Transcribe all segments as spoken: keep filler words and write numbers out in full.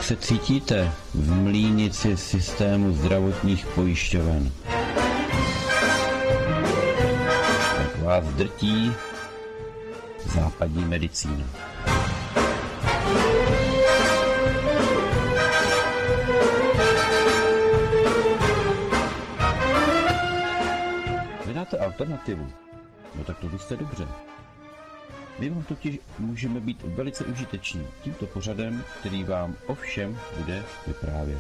Jak se cítíte v mlýnici systému zdravotních pojišťoven? Jak vás drtí západní medicína? Hledáte alternativu? No tak to jste dobře. My vám totiž můžeme být velice užiteční tímto pořadem, který vám o všem bude vyprávět.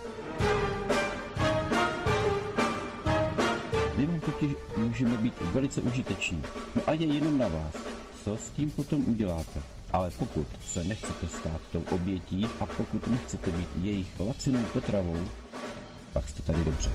My vám totiž můžeme být velice užiteční. No a je jenom na vás, co s tím potom uděláte. Ale pokud se nechcete stát tou obětí a pokud nechcete být jejich lacinou potravou, pak jste tady dobře.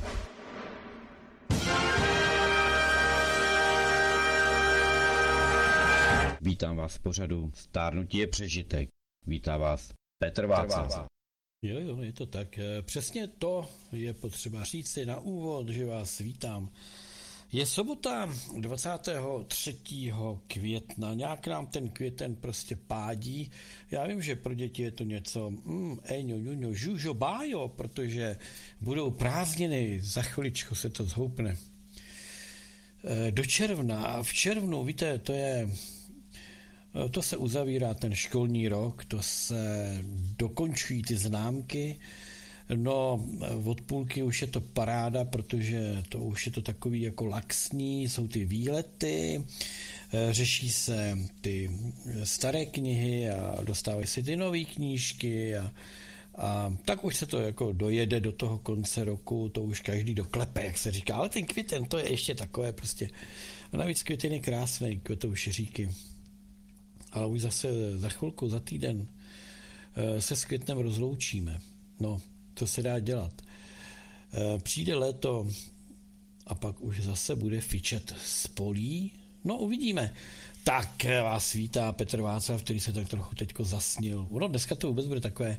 Vítám vás v pořadu Stárnutí je přežitek. Vítá vás Petr Václav. Jo, jo, je to tak. Přesně to je potřeba říci na úvod, že vás vítám. Je sobota dvacátého třetího května. Nějak nám ten květen prostě pádí. Já vím, že pro děti je to něco mm, eňo, ňuňo, žužo, bájo, protože budou prázdniny, za chviličku se to zhoupne. Do června a v červnu, víte, to je... To se uzavírá ten školní rok, to se dokončují ty známky, no od půlky už je to paráda, protože to už je to takový jako laxní, jsou ty výlety, řeší se ty staré knihy a dostávají si ty nové knížky a, a tak už se to jako dojede do toho konce roku, to už každý doklepe, jak se říká, ale ten květen to je ještě takové prostě, a navíc květen je krásný, květou šiříky. Ale už zase za chvilku, za týden se s květnem rozloučíme. No, to se dá dělat. Přijde léto a pak už zase bude fičet z polí. No, uvidíme. Tak vás vítá Petr Václav, který se tak trochu teďko zasnil. No, dneska to vůbec bude takové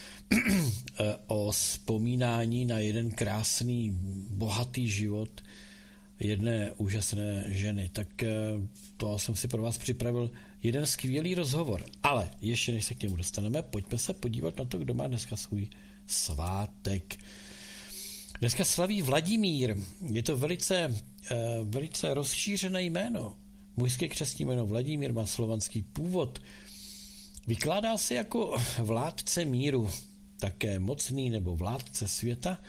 o vzpomínání na jeden krásný, bohatý život jedné úžasné ženy. Tak to jsem si pro vás připravil jeden skvělý rozhovor. Ale ještě než se k němu dostaneme, pojďme se podívat na to, kdo má dneska svůj svátek. Dneska slaví Vladimír. Je to velice, velice rozšířené jméno. Mužské křestní jméno Vladimír má slovanský původ. Vykládá se jako vládce míru, také mocný nebo vládce světa.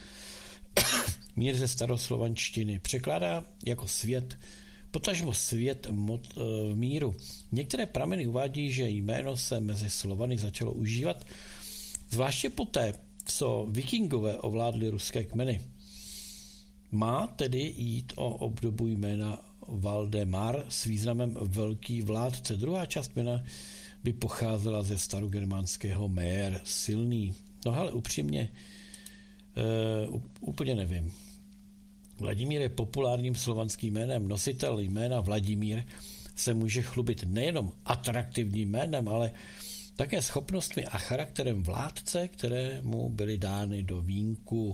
Mír ze staroslovanštiny překládá jako svět, potažmo svět moc, e, míru. Některé prameny uvádí, že jméno se mezi Slovany začalo užívat, zvláště poté, co vikingové ovládli ruské kmeny. Má tedy jít o obdobu jména Valdemar s významem velký vládce. Druhá část jména by pocházela ze starogermánského mér, silný. No ale upřímně, Uh, úplně nevím. Vladimír je populárním slovanským jménem. Nositel jména Vladimír se může chlubit nejenom atraktivním jménem, ale také schopnostmi a charakterem vládce, které mu byly dány do vínku.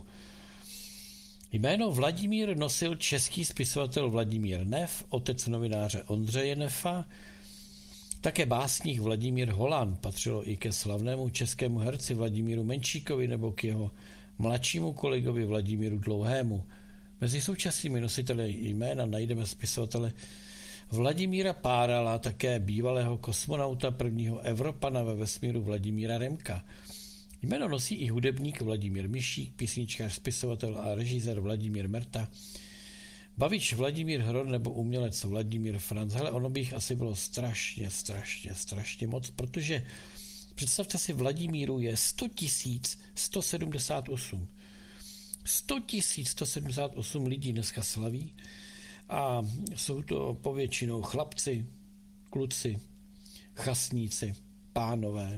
Jméno Vladimír nosil český spisovatel Vladimír Nef, otec novináře Ondřeje Nefa. Také básník Vladimír Holan patřilo i ke slavnému českému herci Vladimíru Menšíkovi nebo k jeho mladšímu kolegovi Vladimíru Dlouhému. Mezi současnými nositeli jména najdeme spisovatele Vladimíra Párala, také bývalého kosmonauta, prvního Evropana ve vesmíru Vladimíra Remka. Jméno nosí i hudebník Vladimír Mišík, písničkář, spisovatel a režisér Vladimír Merta, bavič Vladimír Hron nebo umělec Vladimír Franc. Hele, ono by jich asi bylo strašně, strašně, strašně moc, protože představte si, Vladimíru je sto tisíc sto sedmdesát osm. sto tisíc sto sedmdesát osm lidí dneska slaví a jsou to povětšinou chlapci, kluci, chasníci, pánové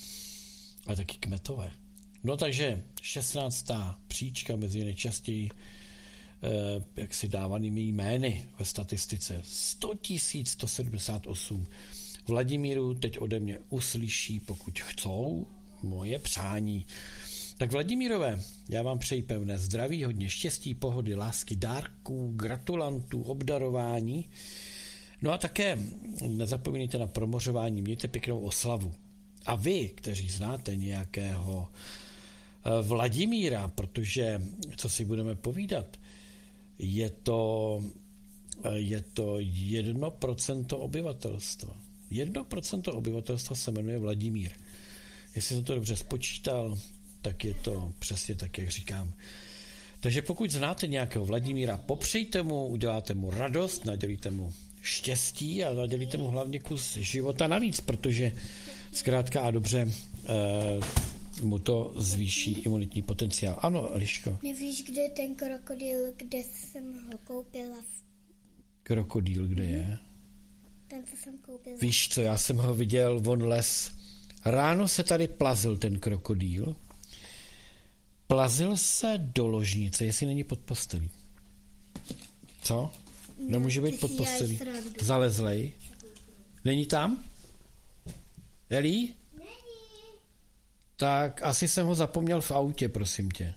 a taky kmetové. No takže šestnáctá příčka mezi nejčastěji eh, jaksi dávanými jmény ve statistice. sto tisíc sto sedmdesát osm. Vladimíru teď ode mě uslyší, pokud chcou, moje přání. Tak Vladimírové, já vám přeji pevné zdraví, hodně štěstí, pohody, lásky, dárků, gratulantů, obdarování. No a také nezapomeňte na promořování, mějte pěknou oslavu. A vy, kteří znáte nějakého Vladimíra, protože, co si budeme povídat, je to, je to jedno procento obyvatelstva. Jedno procento obyvatelstva se jmenuje Vladimír. Jestli jsem to dobře spočítal, tak je to přesně tak, jak říkám. Takže pokud znáte nějakého Vladimíra, popřejte mu, uděláte mu radost, nadělíte mu štěstí a nadělíte mu hlavně kus života navíc, protože zkrátka a dobře eh, mu to zvýší imunitní potenciál. Ano, Eliško. Nevíš, kde je ten krokodýl, kde jsem ho koupila? Krokodýl, kde je? Ten, co jsem koupila. Víš co, já jsem ho viděl, on les. Ráno se tady plazil ten krokodýl. Plazil se do ložnice, jestli není pod postelí. Co? Nemůže být pod postelí. Zalezlej. Není tam? Eli? Není. Tak asi jsem ho zapomněl v autě, prosím tě.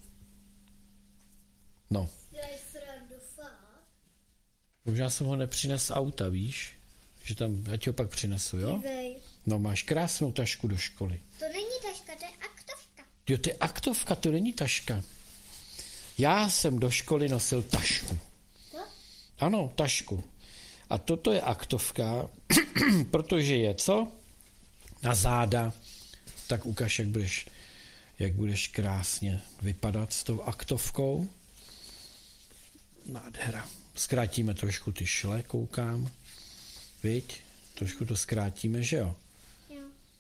No. Dělej srandu, fakt. Možná jsem ho nepřines z auta, víš? Že tam, já ti ho pak přinesu, jo? Dívej. No, máš krásnou tašku do školy. To není taška, to je aktovka. Jo, to je aktovka, to není taška. Já jsem do školy nosil tašku. Co? Ano, tašku. A toto je aktovka, protože je co? Na záda. Tak ukaž, jak budeš, jak budeš krásně vypadat s tou aktovkou. Nádhera. Zkrátíme trošku ty šle, koukám. Viď? Trošku to zkrátíme, že jo? Jo.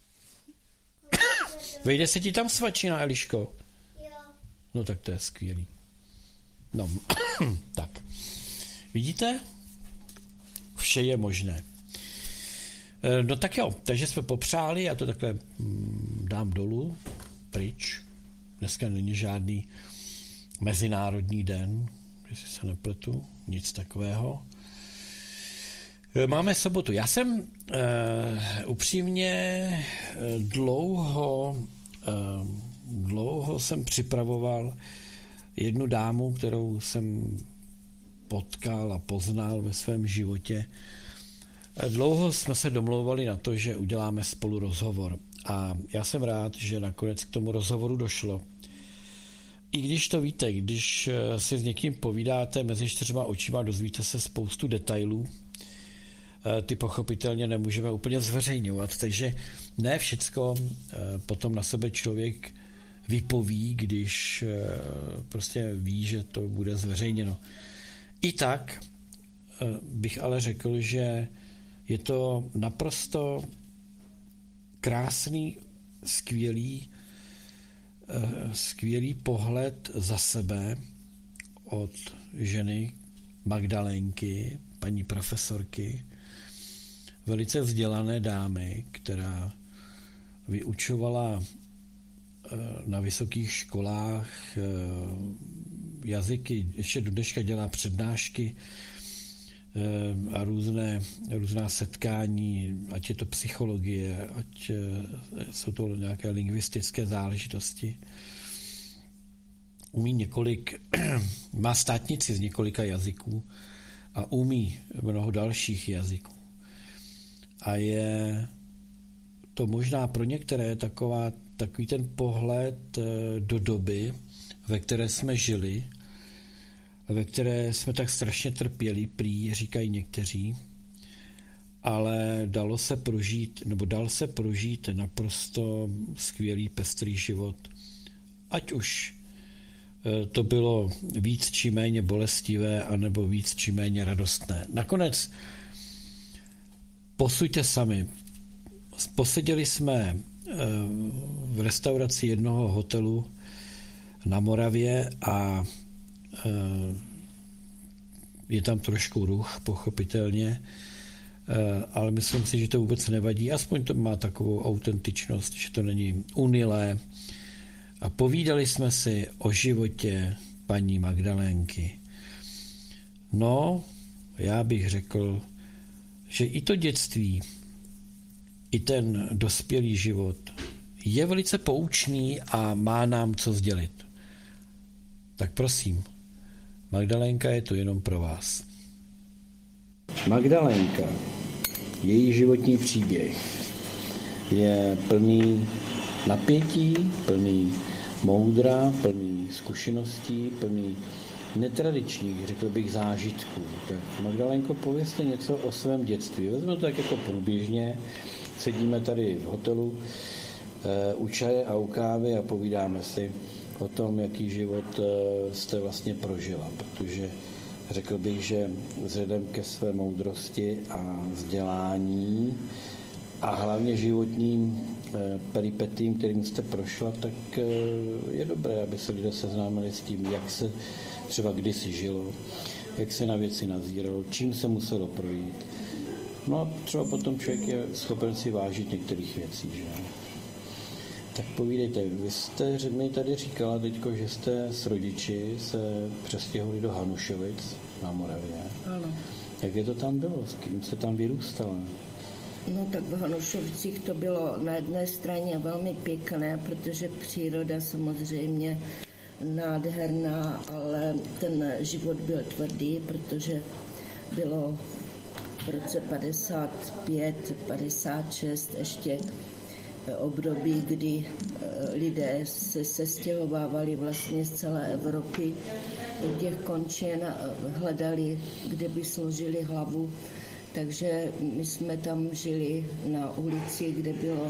Vejde se ti tam svačina, Eliško? Jo. No tak to je skvělý. No, tak. Vidíte? Vše je možné. E, no tak jo, takže jsme popřáli, já to takhle mm, dám dolů, pryč. Dneska není žádný mezinárodní den, jestli se nepletu, nic takového. E, máme sobotu. Já jsem e, upřímně e, dlouho, e, dlouho jsem připravoval jednu dámu, kterou jsem potkal a poznal ve svém životě. Dlouho jsme se domlouvali na to, že uděláme spolu rozhovor. A já jsem rád, že nakonec k tomu rozhovoru došlo. I když to víte, když si s někým povídáte mezi čtyřma očima, dozvíte se spoustu detailů, ty pochopitelně nemůžeme úplně zveřejňovat, takže ne všecko potom na sebe člověk vypoví, když prostě ví, že to bude zveřejněno. I tak bych ale řekl, že je to naprosto krásný, skvělý, skvělý pohled za sebe od ženy Magdalénky, paní profesorky, velice vzdělané dámy, která vyučovala na vysokých školách jazyky, ještě do dneška dělá přednášky a různé, různá setkání, ať je to psychologie, ať jsou to nějaké lingvistické záležitosti. Umí několik, má státnici z několika jazyků a umí mnoho dalších jazyků. A je to možná pro některé taková, takový ten pohled do doby, ve které jsme žili, ve které jsme tak strašně trpěli, prý, říkají někteří, ale dalo se prožít, nebo dal se prožít naprosto skvělý, pestrý život. Ať už to bylo víc či méně bolestivé, anebo víc či méně radostné. Nakonec posuďte sami. Poseděli jsme v restauraci jednoho hotelu na Moravě a je tam trošku ruch, pochopitelně, ale myslím si, že to vůbec nevadí, aspoň to má takovou autentičnost, že to není unilé. A povídali jsme si o životě paní Magdalénky. No, já bych řekl, že i to dětství, i ten dospělý život je velice poučný a má nám co sdělit. Tak prosím, Magdalénka je tu jenom pro vás. Magdalénka, její životní příběh je plný napětí, plný moudrá, plný zkušeností, plný netradičních, řekl bych, zážitků. Tak Magdalenko, povězte něco o svém dětství. Vezme to tak jako průběžně, sedíme tady v hotelu e, u čaje a u kávy a povídáme si o tom, jaký život e, jste vlastně prožila, protože řekl bych, že vzhledem ke své moudrosti a vzdělání a hlavně životním e, peripetím, kterým jste prošla, tak e, je dobré, aby se lidé seznámili s tím, jak se třeba kdysi žilo, jak se na věci nazíralo, čím se muselo projít. No a třeba potom člověk je schopen si vážit některých věcí, že? Tak povídejte, vy jste mi tady říkala teďko, že jste s rodiči se přestěhovali do Hanušovic na Moravě. Ano. Jak je to tam bylo? S kým jste tam vyrůstala? No tak v Hanušovicích to bylo na jedné straně velmi pěkné, protože příroda samozřejmě nádherná, ale ten život byl tvrdý, protože bylo v roce padesát pět, padesát šest ještě období, kdy lidé se sestěhovávali vlastně z celé Evropy do těch končin, hledali, kde by složili hlavu. Takže my jsme tam žili na ulici, kde bylo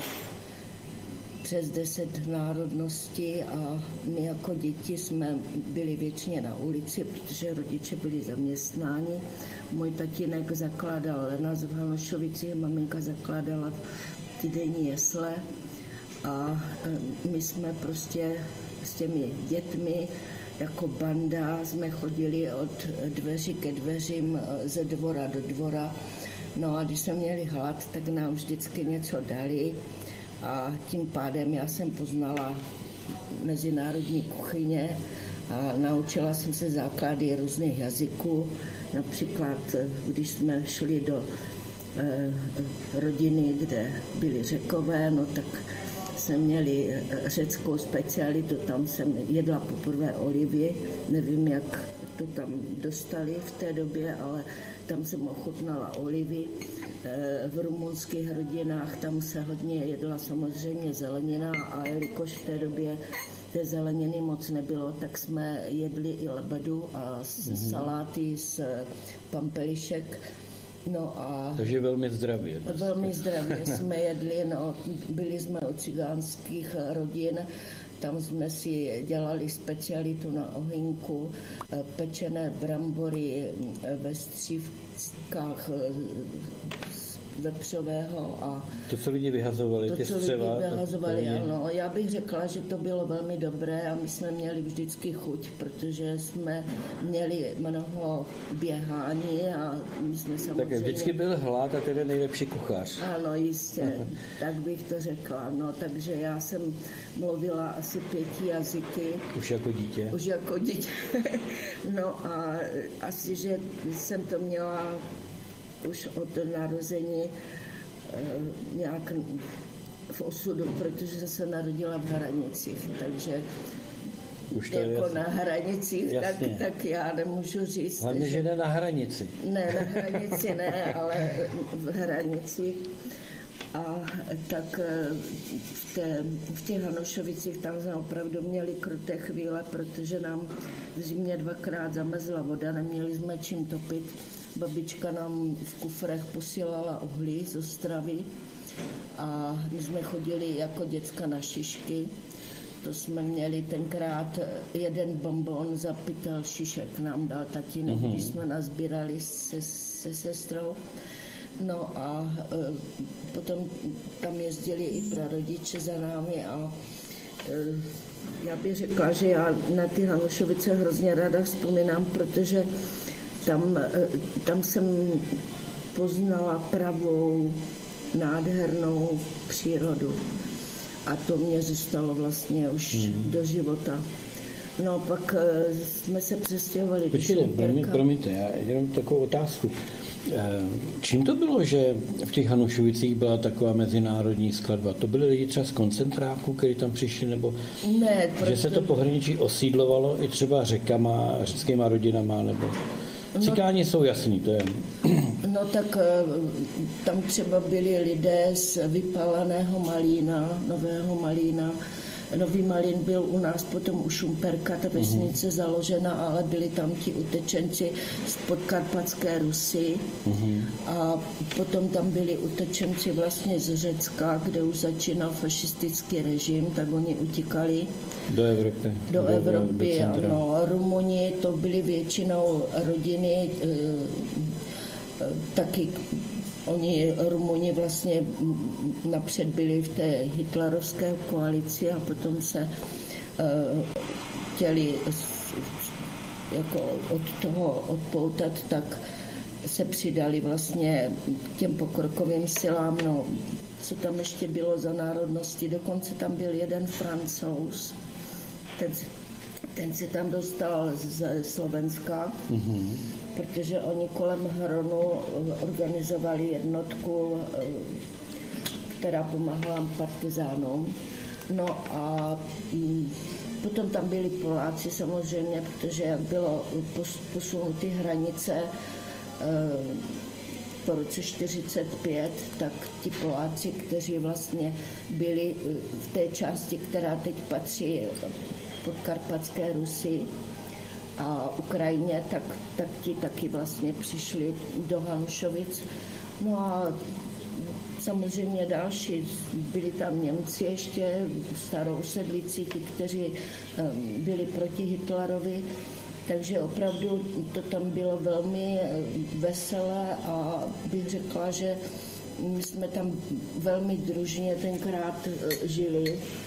přes deset národností a my jako děti jsme byli většině na ulici, protože rodiče byli zaměstnáni. Můj tatínek zakládal nás v Hanušovicích, maminka zakládala týdenní jesle a my jsme prostě s těmi dětmi jako banda jsme chodili od dveří ke dveřím, ze dvora do dvora. No a když jsme měli hlad, tak nám vždycky něco dali. A tím pádem já jsem poznala mezinárodní kuchyně a naučila jsem se základy různých jazyků. Například, když jsme šli do eh, rodiny, kde byli Řekové, no tak jsme měli řeckou specialitu, tam jsem jedla poprvé olivy, nevím, jak to tam dostali v té době, ale tam jsem ochutnala olivy. V rumunských rodinách tam se hodně jedla samozřejmě zelenina a jelikož v té době té zeleniny moc nebylo, tak jsme jedli i lebedu a mm-hmm. saláty z pampelišek. No a takže velmi zdravě. Velmi zdravě jsme jedli, no, byli jsme u cigánských rodin, tam jsme si dělali specialitu na ohýnku, pečené brambory ve střívkách vepřového a to, co lidi vyhazovali, to, ty co střeva, lidi vyhazovali, to, ano. Já bych řekla, že to bylo velmi dobré a my jsme měli vždycky chuť, protože jsme měli mnoho běhání a my jsme samozřejmě... Tak vždycky byl hlad a ten je nejlepší kuchař. Ano, jistě, tak bych to řekla. No, takže já jsem mluvila asi pěti jazyky. Už jako dítě? Už jako dítě. No a asi, že jsem to měla už od narození eh, nějak v osudu, protože jsem se narodila v Hranicích, takže už to jako je na Hranicích, tak, tak já nemůžu říct. Hlavně, že ne na hranici. Ne, na hranici ne, ale v Hranicích. A tak v, té, v těch Hanušovicích tam jsme opravdu měli kruté chvíle, protože nám v zimě dvakrát zamezla voda, neměli jsme čím topit. Babička nám v kufrech posílala uhlí z Ostravy a my jsme chodili jako děcka na šišky. To jsme měli tenkrát jeden bonbon za pytel šišek nám dal tatínek, mm-hmm. když jsme nazbírali se, se sestrou. No a e, potom tam jezdili i prarodiče za námi a e, já bych řekla, že já na ty Hanušovice hrozně ráda vzpomínám, protože tam, e, tam jsem poznala pravou, nádhernou přírodu a to mě zůstalo vlastně už hmm. do života. No pak e, jsme se přestěhovali do Šumperka. Promiňte, já jenom takovou otázku. Čím to bylo, že v těch Hanušovicích byla taková mezinárodní skladba? To byly lidi třeba z koncentráků, kteří tam přišli, nebo ne, že se to pohraničí osídlovalo i třeba řekama, řeckýma rodinama, nebo cikáni no, jsou jasný, to je. No tak tam třeba byli lidé z vypáleného Malína, Nového Malína, Nový Malin byl u nás potom u Šumperka, ta vesnice mm-hmm. založena, ale byli tam ti utečenci z podkarpatské Rusy. Mm-hmm. A potom tam byli utečenci vlastně z Řecka, kde už začínal fašistický režim, tak oni utíkali do Evropy. Do, do Evropy, do ano. Rumuni to byly většinou rodiny, e, e, taky oni Rumuni vlastně napřed byli v té hitlerovské koalici a potom se e, chtěli jako od toho odpoutat, tak se přidali vlastně k těm pokrokovým silám. No, co tam ještě bylo za národnosti, dokonce tam byl jeden Francouz, ten, ten si tam dostal ze Slovenska, mm-hmm. protože oni kolem Hronu organizovali jednotku, která pomáhala partizánům. No a potom tam byli Poláci samozřejmě, protože jak bylo posunuty hranice po roce čtyřicet pět, tak ti Poláci, kteří vlastně byli v té části, která teď patří podkarpatské Rusy a Ukrajině, tak, tak ti taky vlastně přišli do Hanušovic. No a samozřejmě další, byli tam Němci ještě, starousedlíci, ti, kteří byli proti Hitlerovi. Takže opravdu to tam bylo velmi veselé a bych řekla, že my jsme tam velmi družně tenkrát žili.